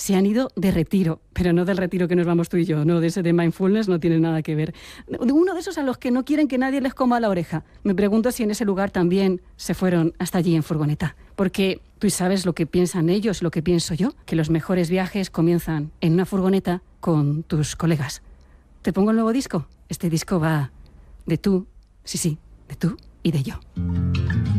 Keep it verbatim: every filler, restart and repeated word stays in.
se han ido de retiro, pero no del retiro que nos vamos tú y yo, no, de ese de mindfulness no tiene nada que ver. Uno de esos a los que no quieren que nadie les coma la oreja. Me pregunto si en ese lugar también se fueron hasta allí en furgoneta, porque tú sabes lo que piensan ellos, lo que pienso yo, que los mejores viajes comienzan en una furgoneta con tus colegas. ¿Te pongo el nuevo disco? Este disco va de tú, sí, sí, de tú y de yo.